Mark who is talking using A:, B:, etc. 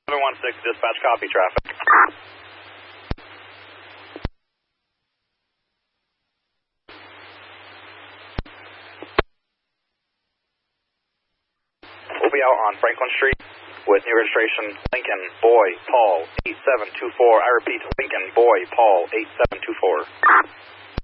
A: 716, dispatch, copy traffic. We'll be out on Franklin Street with new registration Lincoln Boy Paul 8724. I repeat, Lincoln Boy Paul 8724.